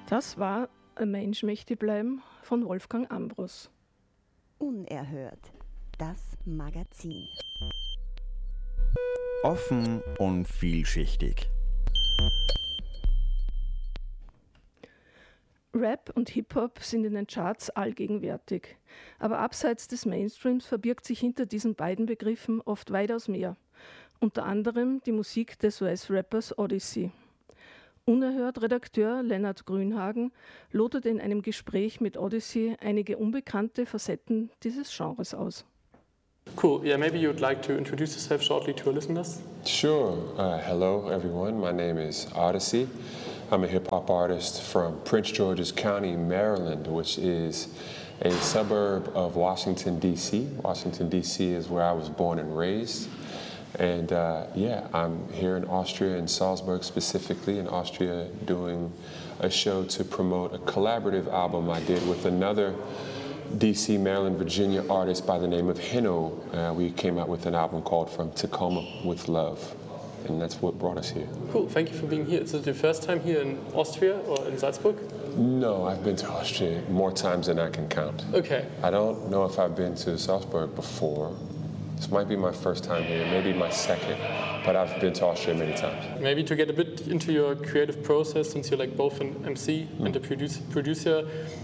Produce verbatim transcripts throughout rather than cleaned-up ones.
Das war Ein Mensch möchte bleiben von Wolfgang Ambros. Unerhört, das Magazin. Offen und vielschichtig. Rap und Hip-Hop sind in den Charts allgegenwärtig. Aber abseits des Mainstreams verbirgt sich hinter diesen beiden Begriffen oft weitaus mehr. Unter anderem die Musik des U S-Rappers Oddisee. Unerhört-Redakteur Lennart Grünhagen lotet in einem Gespräch mit Oddisee einige unbekannte Facetten dieses Genres aus. Cool. Yeah, maybe you'd like to introduce yourself shortly to our listeners. Sure. Uh, hello, everyone. My name is Oddisee. I'm a hip-hop artist from Prince George's County, Maryland, which is a suburb of Washington, D C Washington, D C is where I was born and raised. And uh, yeah, I'm here in Austria, in Salzburg specifically, in Austria, doing a show to promote a collaborative album I did with another D C, Maryland, Virginia artist by the name of Hino. Uh, we came out with an album called From Tacoma with Love. And that's what brought us here. Cool, thank you for being here. Is it your first time here in Austria or in Salzburg? No, I've been to Austria more times than I can count. Okay. I don't know if I've been to Salzburg before. This might be my first time here, maybe my second, but I've been to Austria many times. Maybe to get a bit into your creative process, since you're like both an M C mm. and a produce, producer,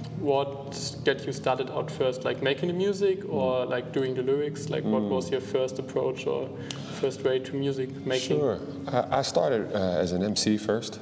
what got you started out first, like making the music or mm. like doing the lyrics? Like what mm. was your first approach or first way to music making? Sure, I, I started uh, as an M C first,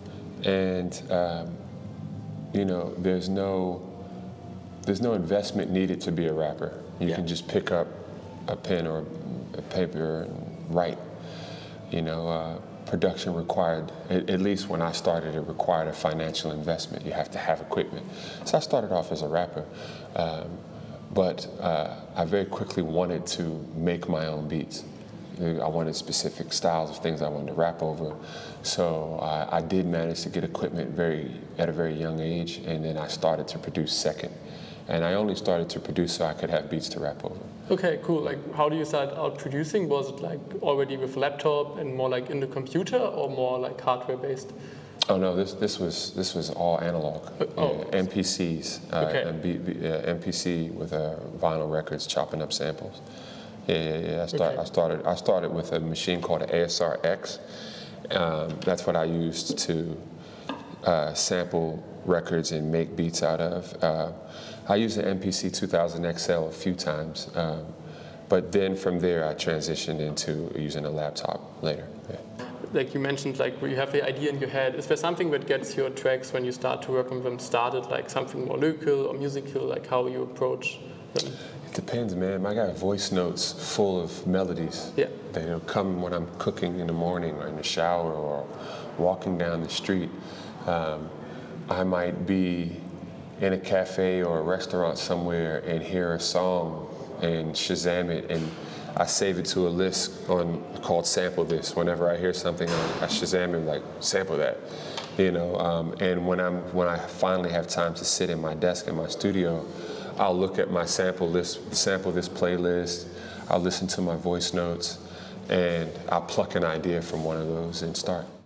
and um, you know, there's no there's no investment needed to be a rapper. You yeah. can just pick up a pen or a paper and write. You know, uh, production required, at, at least when I started, it required a financial investment. You have to have equipment. So I started off as a rapper, um, but uh, I very quickly wanted to make my own beats. I wanted specific styles of things I wanted to rap over. So I, I did manage to get equipment very at a very young age, and then I started to produce second. And I only started to produce so I could have beats to rap over. Okay, cool. Like, how do you start out producing? Was it like already with laptop and more like in the computer, or more like hardware based? Oh no, this this was this was all analog. Uh, oh. Yeah, M P Cs, uh, okay. and B, B, uh, M P C with uh, vinyl records, chopping up samples. Yeah, yeah, yeah. I, start, okay. I started I started with a machine called an A S R X. Um, that's what I used to uh, sample records and make beats out of. Uh, I used an M P C two thousand X L a few times, um, but then from there I transitioned into using a laptop later. Yeah. Like you mentioned, like you have the idea in your head. Is there something that gets your tracks when you start to work on them started, like something more lyrical or musical, like how you approach them? It depends, man. I got voice notes full of melodies. Yeah. They'll come when I'm cooking in the morning or in the shower or walking down the street. Um, I might be in a cafe or a restaurant somewhere and hear a song and Shazam it, and I save it to a list on called Sample This. Whenever I hear something, I, I Shazam it, like sample that, you know. Um, and when I'm when I finally have time to sit in my desk in my studio, I'll look at my sample list, sample this playlist. I'll listen to my voice notes, and I'll pluck an idea from one of those and start.